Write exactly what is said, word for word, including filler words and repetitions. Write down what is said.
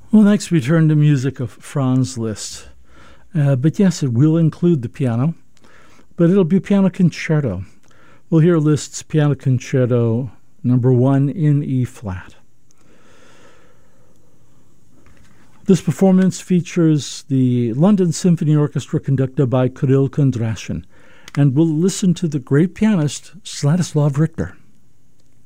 Well, next we turn to music of Franz Liszt. Uh, but yes, it will include the piano, but it'll be a piano concerto. We'll hear Liszt's Piano Concerto number one in E flat. This performance features the London Symphony Orchestra conducted by Kirill Kondrashin, and we'll listen to the great pianist Stanislav Richter.